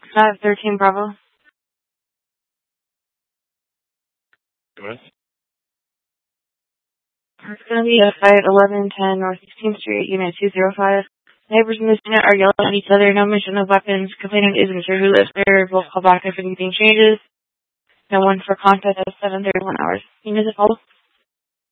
13 Bravo. What? It's going to be a fight 1110 North 16th Street, Unit 205. Neighbors in this unit are yelling at each other. No mention of weapons. Complainant isn't sure who lives there. We'll call back if anything changes. No one for contact at 7:31 hours. Unit is full.